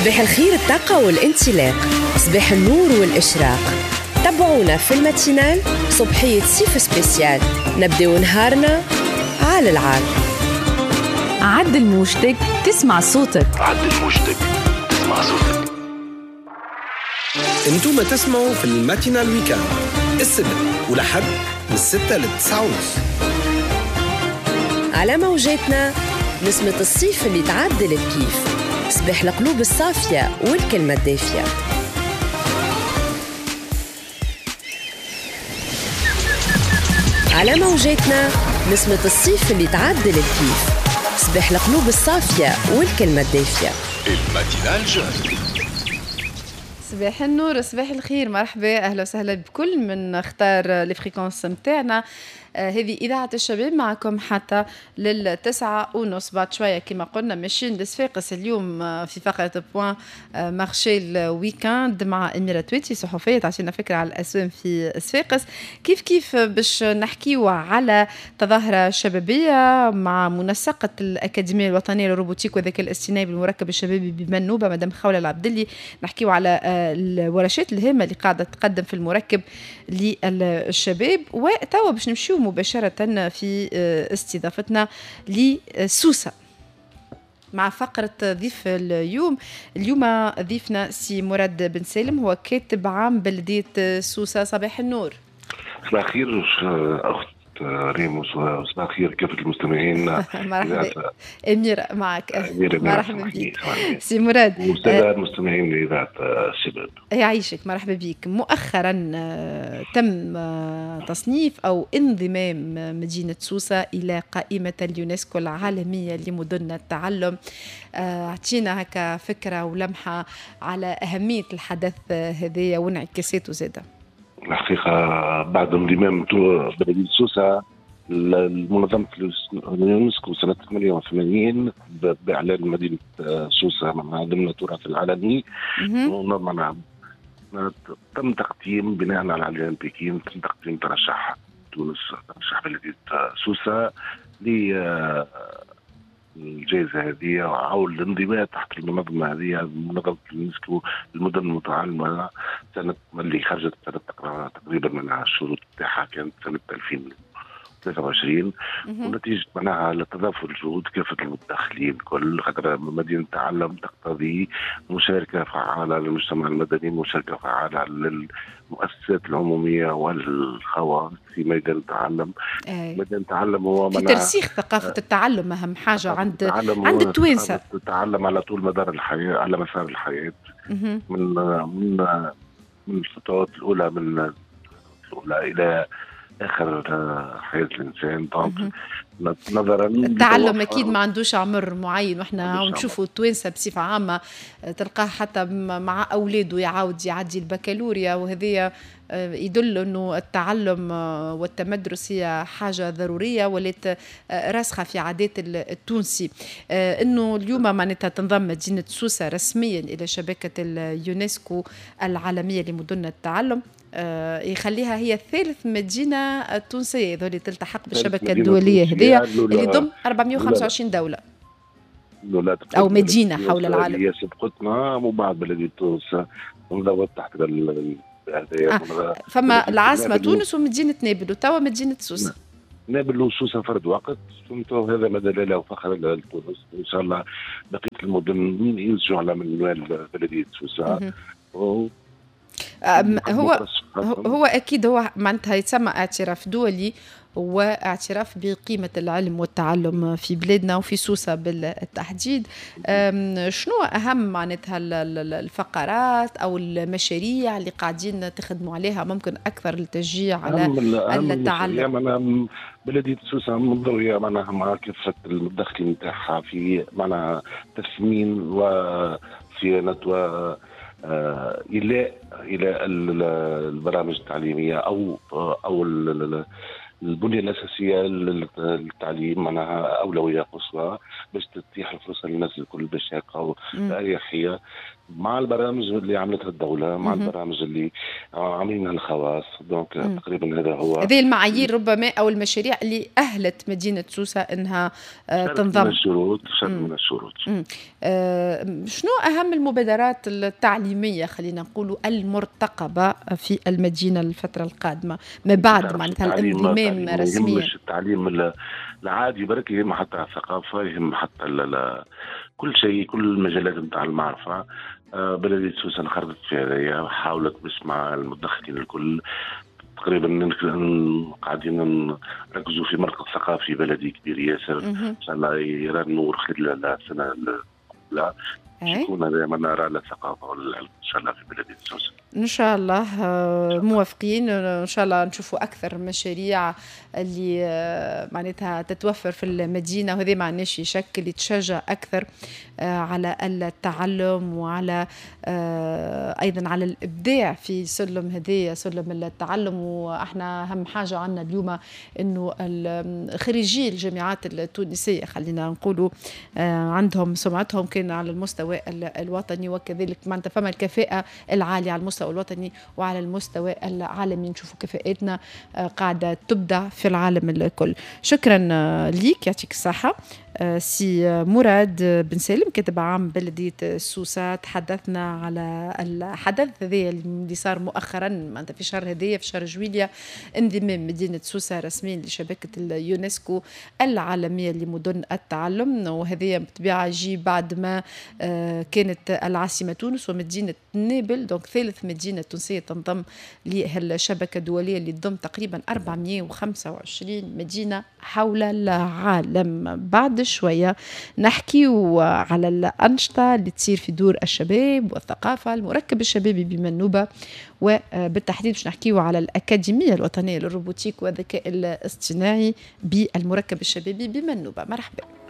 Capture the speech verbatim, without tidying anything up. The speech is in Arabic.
صباح الخير، الطاقة والانطلاق، صباح النور والإشراق. تابعونا في الماتينال صبحية صيف سبيسيال، نبداو نهارنا على العال. عدل موجتك تسمع صوتك. عدل موجتك تسمع صوتك. انتوما تسمعوا في الماتينال ويكاند السبت ولحد من الستة للتسعة ونص على موجاتنا نسمة الصيف اللي تعدل الكيف، صباح القلوب الصافية والكلمة الدافية. على موجاتنا نسمة الصيف اللي تعدل الكيف، صباح القلوب الصافية والكلمة الدافية. الماتينال جون. صباح النور، صباح الخير، مرحبا، أهلا وسهلا بكل من اختار الفريكونس متاعنا. آه هذه إذاعة الشباب معكم حتى للتسعة ونص. بعد شوية كما قلنا ماشيين لصفاقس اليوم آه في فقرة بوان آه مارشي الويكاند مع أميرة تويتي صحفية تعطينا فكرة على الأسواق في صفاقس. كيف كيف باش نحكيوا على تظاهرة شبابية مع منسقة الأكاديمية الوطنية للروبوتيك والذكاء الاصطناعي بالمركب الشبابي بمنوبة مدام خولة العبدلي. نحكيوا على آه الورشات الهامة اللي قاعدة تقدم في المركب للشباب. وتوا باش نمشيو مباشرة في استضافتنا لسوسة مع فقرة ضيف اليوم. اليوم ضيفنا سي مراد بن سالم، هو كاتب عام بلدية سوسة. صباح النور. صباح الخير أخت ريم، صباح الخير كافة المستمعين. مرحبا أميرة معك. أميرة مرحبا بك سي مراد ومستمعين المستمعين لإذاعة الشباب. يعيشك، مرحبا بك. مؤخرا تم تصنيف أو انضمام مدينة سوسة إلى قائمة اليونسكو العالمية لمدن التعلم. أعطينا هكا فكرة ولمحة على أهمية الحدث هذا وانعكاساته زادة. الحقيقة بعد انضمام بلدية سوسة المنظمة اليونسكو سنة ثمانية وثمانين بإعلان مدينة سوسة ضمن التراث العالمي، تم تقديم بناء على اعلان بكين تم تقديم ترشح تونس، ترشح بلدية سوسة للجائزة هذه أو الانضمام تحت المنظمة هذه، منظمة اليونسكو للمدن المتعلمة، سنة اللي خرجت سنة تقريبا من الشروط بتاعها كانت سنة ألفين وثلاثة وعشرين، ونتيجة معناها لتضافر جهود كافة المتدخلين كل خاطر مدينة تعلم تقتضي مشاركة فعالة للمجتمع المدني، مشاركة فعالة للمؤسسات العمومية والخواص في ميدان التعلم. أي. ميدان التعلم هو في ترسيخ ثقافة التعلم أهم حاجة عند عند التوانسة. التعلم على طول مدار الحياة، على مسار الحياة، من من من الخطوات الأولى من الأولى إلى آخر حياة الإنسان. نظرا التعلم أكيد ما عندوش عمر معين، وإحنا نشوفوا التوانسة بصفة عامة تلقاه حتى مع أولاده يعاود يعدي البكالوريا، وهذه يدل أنه التعلم والتمدرس هي حاجة ضرورية ولات راسخة في عادات التونسي. أنه اليوم معناتها تنضم مدينة سوسة رسميا إلى شبكة اليونسكو العالمية لمدن التعلم يخليها هي ثالث مدينة تونسية اللي تلتحق بالشبكة الدولية هذه اللي ضم أربعمائة وخمسة وعشرين دولة أو مدينة حول العالم. هي سبقتنا وبعد بلدية تونس انضوت تحت آه. فما العاصمة تونس ومدينة نابل وتوا مدينة سوسة. نابل وسوسة فرد وقت، هذا ما دلالة وفخر لتونس. إن شاء الله بقية المدن ينسجوا على منوال بلدية سوسة. و... هو هو أكيد هو معناتها يتسمى اعتراف دولي واعتراف بقيمة العلم والتعلم في بلادنا وفي سوسة بالتحديد. شنو أهم معناتها الفقرات أو المشاريع اللي قاعدين تخدموا عليها ممكن أكثر للتشجيع على التعلم؟ بلدية سوسة منضوية معناها مع كافة المدخلين نتاعها في معناها تثمين وصيانة و آه إلى إلى البرامج التعليمية أو أو البنية الأساسية للتعليم، معناها أولوية قصوى باش تتيح الفرصة للناس الكل باش يلقاو بأريحية مع البرامج اللي عملتها الدولة، مع مهم. البرامج اللي عاملينها الخواص، دونك مم. تقريبا هذا هو. هذه المعايير ربما أو المشاريع اللي أهلت مدينة سوسة أنها آه، شرط من تنضم. الشروط، شرط مم. من الشروط. مم. آه، شنو أهم المبادرات التعليمية خلينا نقول المرتقبة في المدينة الفترة القادمة ما بعد تعرف معناتها التعليم الانضمام التعليم ما رسميا؟ يهمش التعليم ال- العادي برك، يهم حتى الثقافة، يهم حتى ال- ال- كل شيء، كل المجالات نتاع المعرفة. آه، بلدية سوسة انخرطت في هذايا، حاولت باش مع المدخلين الكل تقريبا نك- قاعدين نركزوا في مركز ثقافي بلدي كبير ياسر، مهم. ان شاء الله يرى النور خلال السنة لا أي. يكون هذا منارة للثقافة والعلم ان شاء الله في بلدية سوسة. إن شاء الله آه، موافقين. إن شاء الله نشوفوا أكثر مشاريع اللي آه، معناتها تتوفر في المدينة، وهذا ما عندناش شك اللي تشجع أكثر آه، على التعلم وعلى آه، أيضا على الإبداع في سلم هذه سلم التعلم. وإحنا أهم حاجة عنا اليوم إنه ال- خريجي الجامعات التونسية خلينا نقولوا آه، عندهم سمعتهم كان على المستوى ال- الوطني، وكذلك معناتها فما الكفاءة العالية على المستوى الوطني وعلى المستوى العالمي. نشوفوا كفاءتنا آه، قاعدة تبدع في العالم الكل. شكرا آه، ليك، يعطيك الصحة. آه، سي آه، مراد آه، بن سالم كاتب عام بلدية سوسة، تحدثنا على الحدث هذا اللي صار مؤخرا معناتها في شهر هذايا في شهر جويلية، انضمام مدينة سوسة رسميا لشبكة اليونسكو العالمية لمدن التعلم. وهذا بالطبيعة يجي بعد ما آه، كانت العاصمة تونس ومدينة نابل دونك ثالث مدينة تونسية تنضم لهالشبكة الدولية اللي تضم تقريبا أربعمئة وخمسة وعشرين مدينة حول العالم. بعد شوية نحكي على الأنشطة اللي تصير في دور الشباب والثقافة، المركب الشبابي بمنوبة، وبالتحديد باش نحكيو على الأكاديمية الوطنية للروبوتيك والذكاء الاصطناعي بالمركب الشبابي بمنوبة. مرحبا.